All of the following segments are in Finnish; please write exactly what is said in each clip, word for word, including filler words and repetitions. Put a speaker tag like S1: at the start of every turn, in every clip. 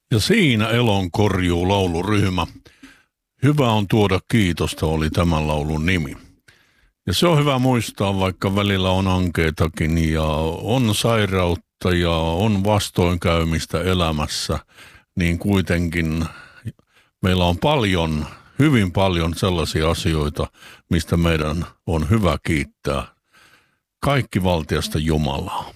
S1: Ja siinä Elonkorjuu lauluryhmä. Hyvä on tuoda kiitosta oli tämän laulun nimi. Ja se on hyvä muistaa, vaikka välillä on ankeitakin ja on sairautta ja on vastoinkäymistä elämässä, niin kuitenkin meillä on paljon, hyvin paljon sellaisia asioita, mistä meidän on hyvä kiittää kaikki valtiasta Jumalaa.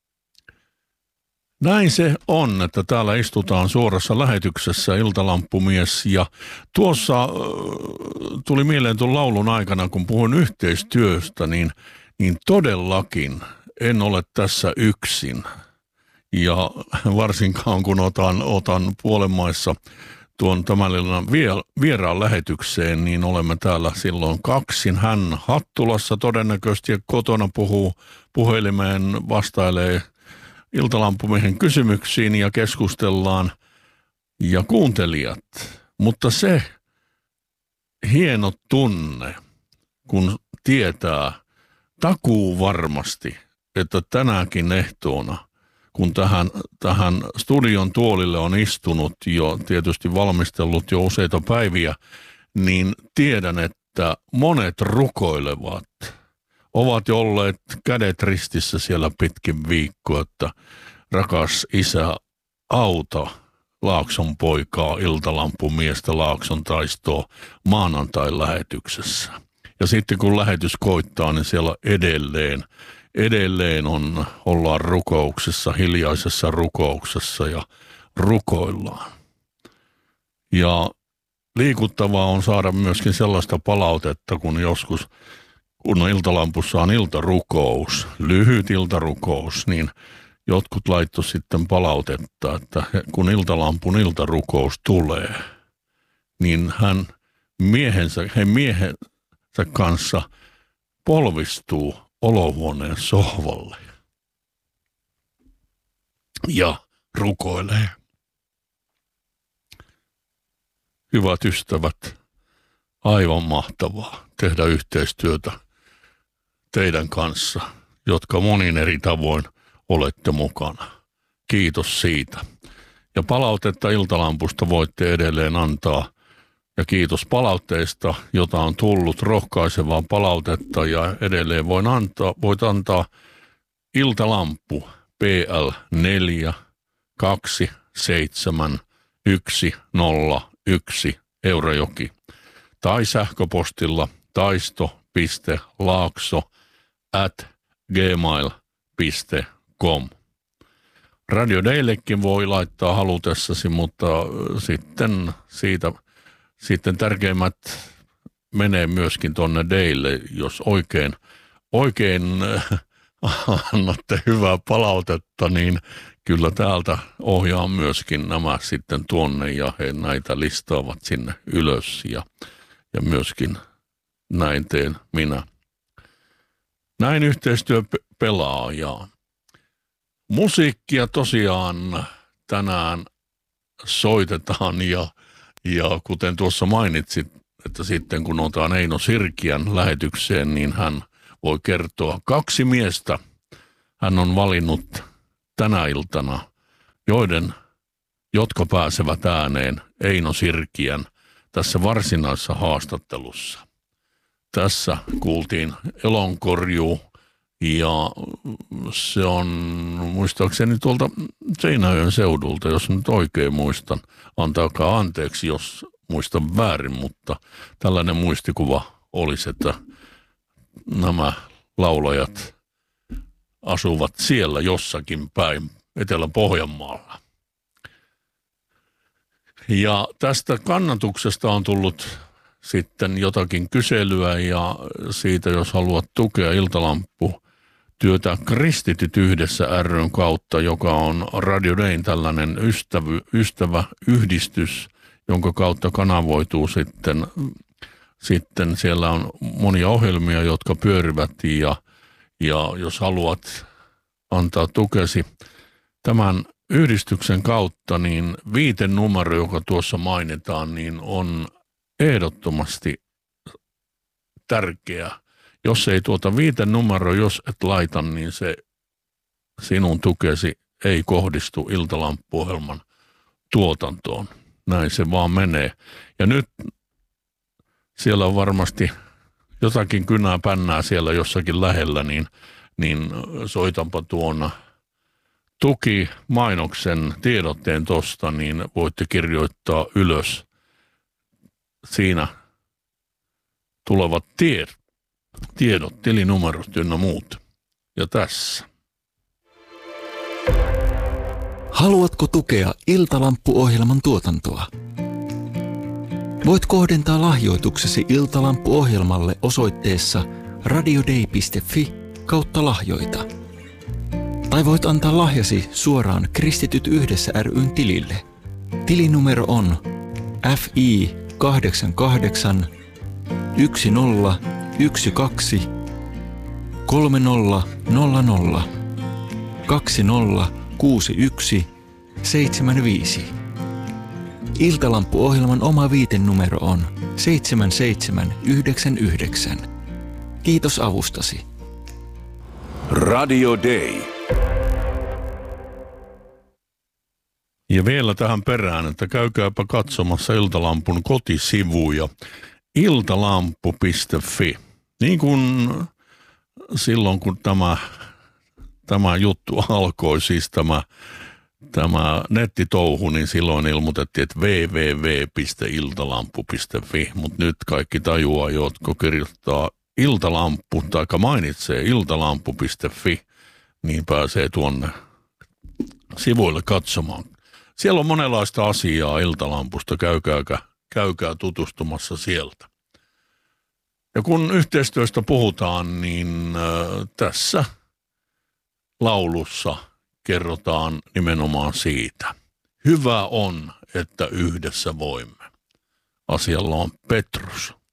S1: Näin se on, että täällä istutaan suorassa lähetyksessä Iltalamppumies ja tuossa äh, tuli mieleen tuon laulun aikana, kun puhun yhteistyöstä, niin, niin todellakin en ole tässä yksin. Ja varsinkaan kun otan, otan puolenmaissa tuon tämän illan vieraan lähetykseen, niin olemme täällä silloin kaksin. Hän Hattulassa todennäköisesti ja kotona puhuu puhelimeen, vastailee Iltalampumiehen kysymyksiin ja keskustellaan ja kuuntelijat. Mutta se hieno tunne, kun tietää takuu varmasti, että tänäkin ehtoona, kun tähän, tähän studion tuolille on istunut jo tietysti valmistellut jo useita päiviä, niin tiedän, että monet rukoilevat. Ovat jo olleet kädet ristissä siellä pitkin viikkoa, että rakas isä, auta Laakson poikaa, Iltalampumiestä Laakson taistoa maanantain lähetyksessä. Ja sitten kun lähetys koittaa, niin siellä edelleen, edelleen on, ollaan rukouksessa, hiljaisessa rukouksessa ja rukoillaan. Ja liikuttavaa on saada myöskin sellaista palautetta, kun joskus kun Iltalampussa on iltarukous, lyhyt iltarukous, niin jotkut laittoi sitten palautetta, että kun Iltalampun iltarukous tulee, niin hän miehensä, he miehensä kanssa polvistuu olohuoneen sohvalle ja rukoilee. Hyvät ystävät, aivan mahtavaa tehdä yhteistyötä teidän kanssa, jotka monin eri tavoin olette mukana. Kiitos siitä. Ja palautetta Iltalampusta voitte edelleen antaa. Ja kiitos palautteista, jota on tullut, rohkaisevaa palautetta. Ja edelleen voin antaa, voit antaa Iltalampu P L neljä kaksi seitsemän yksi nolla yksi Eurajoki tai sähköpostilla taisto.laakso at gmail piste com. Radio Daillekin voi laittaa halutessasi, mutta sitten siitä sitten tärkeimmät menee myöskin tonne Daille, jos oikein, oikein annatte hyvää palautetta, niin kyllä täältä ohjaa myöskin nämä sitten tuonne ja he näitä listaavat sinne ylös ja, ja myöskin näin teen minä. Näin yhteistyö pelaa ja musiikkia tosiaan tänään soitetaan ja, ja kuten tuossa mainitsit, että sitten kun otetaan Eino Sirkiän lähetykseen, niin hän voi kertoa kaksi miestä. Hän on valinnut tänä iltana, joiden, jotka pääsevät ääneen Eino Sirkiän tässä varsinaisessa haastattelussa. Tässä kuultiin Elonkorjuu ja se on muistaakseni tuolta Seinäjoen seudulta, jos nyt oikein muistan. Antaakaa anteeksi, jos muistan väärin, mutta tällainen muistikuva olisi, että nämä laulajat asuvat siellä jossakin päin Etelä-Pohjanmaalla. Ja tästä kannatuksesta on tullut sitten jotakin kyselyä ja siitä, jos haluat tukea Iltalamppu-työtä Kristityt yhdessä ry:n kautta, joka on Radio Dayn tällainen ystävy, ystäväyhdistys, jonka kautta kanavoituu sitten, sitten siellä on monia ohjelmia, jotka pyörivät ja, ja jos haluat antaa tukesi tämän yhdistyksen kautta, niin viitenumero, joka tuossa mainitaan, niin on ehdottomasti tärkeä. Jos ei tuota viitenumero, jos et laita, niin se sinun tukesi ei kohdistu Iltalamppu-ohjelman tuotantoon. Näin se vaan menee. Ja nyt siellä on varmasti jotakin kynää pännää siellä jossakin lähellä, niin, niin soitanpa tuon tuki mainoksen tiedotteen tosta, niin voitte kirjoittaa ylös siinä tulevat tiedot, tiedot tilinumerot ynnä muut. Ja tässä.
S2: Haluatko tukea Iltalamppu-ohjelman tuotantoa? Voit kohdentaa lahjoituksesi Iltalamppu-ohjelmalle osoitteessa radiodei piste fi kautta lahjoita. Tai voit antaa lahjasi suoraan Kristityt yhdessä ry:n tilille. Tilinumero on F I kahdeksan kahdeksan yksi nolla yksi kaksi kolme nolla nolla nolla kaksi nolla kuusi yksi seitsemän viisi. Iltalamppu-ohjelman oma viitenumero on seitsemän seitsemän yhdeksän yhdeksän. Kiitos avustasi.
S3: Radio Day.
S1: Ja vielä tähän perään, että käykääpä katsomassa Iltalampun kotisivuja iltalampu piste fi. Niin kuin silloin, kun tämä, tämä juttu alkoi, siis tämä, tämä nettitouhu, niin silloin ilmoitettiin, että double-u double-u double-u piste iltalampu piste fi, mutta nyt kaikki tajuaa, jotka kirjoittaa iltalampu tai mainitsee iltalampu piste fi, niin pääsee tuonne sivuille katsomaan. Siellä on monenlaista asiaa Iltalampusta, käykää, käykää tutustumassa sieltä. Ja kun yhteistyöstä puhutaan, niin äh, tässä laulussa kerrotaan nimenomaan siitä. Hyvä on, että yhdessä voimme. Asialla on Petrus.